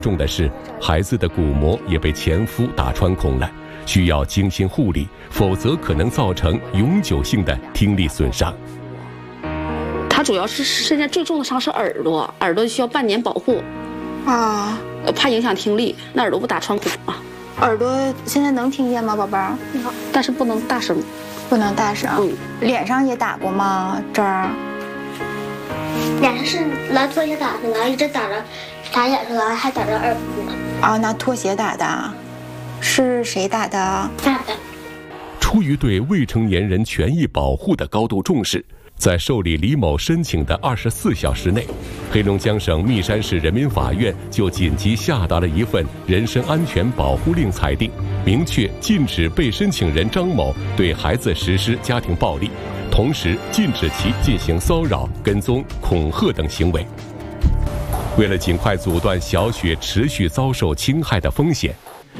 重的是，孩子的鼓膜也被前夫打穿孔了，需要精心护理，否则可能造成永久性的听力损伤。 他主要是现在最重的伤是耳朵，耳朵需要半年保护，怕影响听力。那耳朵不打穿孔吗？ 耳朵现在能听见吗，宝贝儿？ 但是不能大声， 不能大声。脸上也打过吗？这儿？ 脸上是拿拖鞋打的，然后一直打着打眼睛，然后还打着耳部呢。 拿拖鞋打的，是谁打的？ 爸爸。 出于对未成年人权益保护的高度重视，在受理李某申请的24小时内，黑龙江省密山市人民法院就紧急下达了一份人身安全保护令裁定，明确禁止被申请人张某对孩子实施家庭暴力，同时禁止其进行骚扰、跟踪、恐吓等行为。为了尽快阻断小雪持续遭受侵害的风险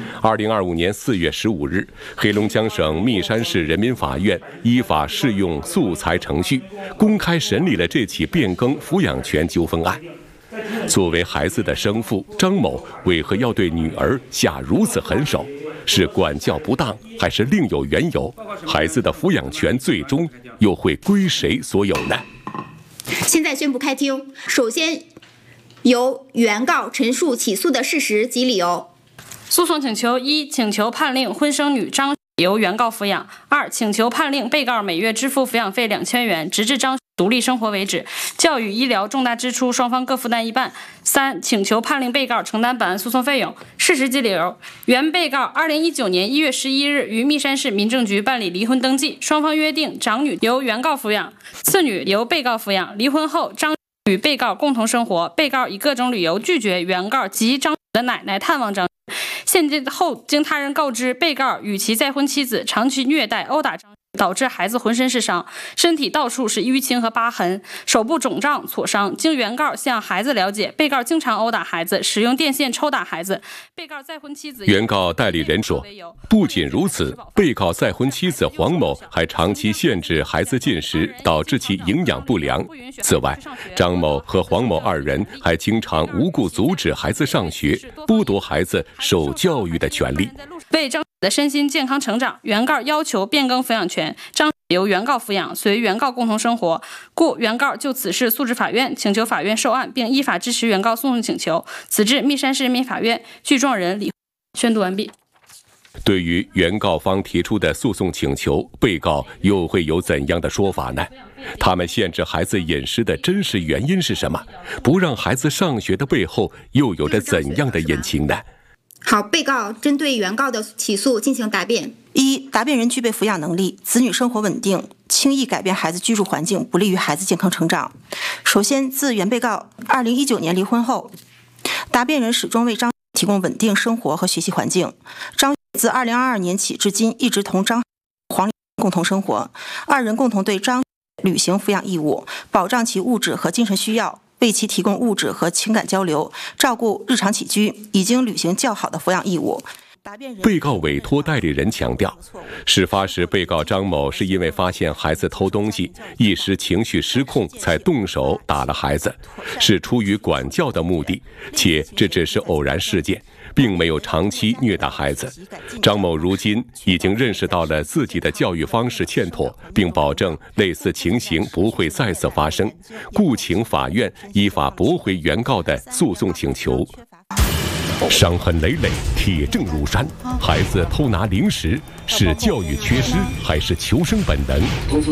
，2025年4月15日，黑龙江省密山市人民法院依法适用诉裁程序，公开审理了这起变更抚养权纠纷案。作为孩子的生父，张某为何要对女儿下如此狠手？是管教不当，还是另有缘由？孩子的抚养权最终又会归谁所有呢？ 现在宣布开庭。首先，由原告陈述起诉的事实及理由。 诉讼请求一，请求判令婚生女张由原告抚养；二，请求判令被告每月支付抚养费2000元，直至张独立生活为止；教育、医疗重大支出双方各负担一半。三，请求判令被告承担本案诉讼费用。事实及理由：原被告2019年1月11日于密山市民政局办理离婚登记，双方约定长女由原告抚养，次女由被告抚养。离婚后，张与被告共同生活，被告以各种理由拒绝原告及张的奶奶探望张。现后经他人告知，被告与其再婚妻子长期虐待、殴打张，导致孩子浑身是伤，身体到处是淤青和疤痕，手部肿胀、挫伤。经原告向孩子了解，被告经常殴打孩子，使用电线抽打孩子。被告再婚妻子原告代理人说，不仅如此，被告再婚妻子黄某还长期限制孩子进食，导致其营养不良。此外，张某和黄某二人还经常无故阻止孩子上学，剥夺孩子受教育的权利。 为张的身心健康成长，原告要求变更抚养权，张由原告抚养，随原告共同生活，故原告就此事诉至法院，请求法院受案，并依法支持原告诉讼请求。此致密山市人民法院具状人李宣读完毕。 对于原告方提出的诉讼请求，被告又会有怎样的说法呢？他们限制孩子饮食的真实原因是什么？不让孩子上学的背后又有着怎样的隐情呢？ 好，被告针对原告的起诉进行答辩。 一、答辩人具备抚养能力，子女生活稳定，轻易改变孩子居住环境，不利于孩子健康成长。首先，自原被告2019年离婚后，答辩人始终为张提供稳定生活和学习环境。张自2022年起至今一直同张黄共同生活，二人共同对张履行抚养义务，保障其物质和精神需要，为其提供物质和情感交流，照顾日常起居，已经履行较好的抚养义务。 被告委托代理人强调，事发时被告张某是因为发现孩子偷东西，一时情绪失控才动手打了孩子，是出于管教的目的，且这只是偶然事件，并没有长期虐打孩子。张某如今已经认识到了自己的教育方式欠妥，并保证类似情形不会再次发生，故请法院依法驳回原告的诉讼请求。伤痕累累，铁证如山，孩子偷拿零食是教育缺失还是求生本能？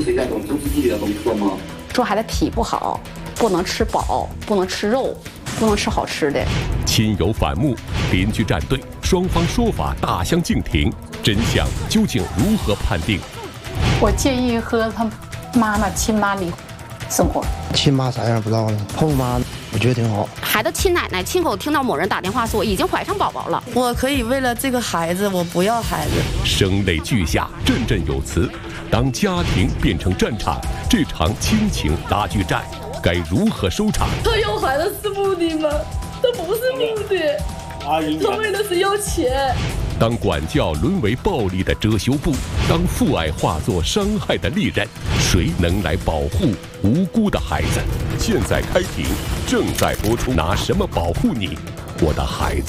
说孩子脾不好，不能吃饱，不能吃肉，不能吃好吃的。 亲友反目，邻居站队，双方说法大相径庭，真相究竟如何判定？ 我建议和他妈妈亲妈离婚生活。 亲妈啥样不知道呢，后妈我觉得挺好。 孩子亲奶奶亲口听到某人打电话说已经怀上宝宝了， 我可以为了这个孩子，我不要孩子。 声泪俱下，振振有词。当家庭变成战场，这场亲情拉锯战该如何收场？ 他要孩子是目的吗？他不是目的，他为的是要钱。 当管教沦为暴力的遮羞布，当父爱化作伤害的利刃，谁能来保护无辜的孩子？现在开庭，正在播出。拿什么保护你？ 我的孩子。